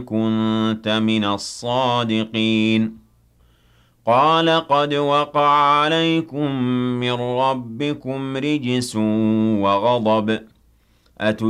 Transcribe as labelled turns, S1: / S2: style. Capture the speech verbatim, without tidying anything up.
S1: كُنتَ مِنَ الصَّادِقِينَ قَالَ قَدْ وَقَعَ عَلَيْكُم مِّن رَّبِّكُمْ رِجْسٌ وَغَضَبٌ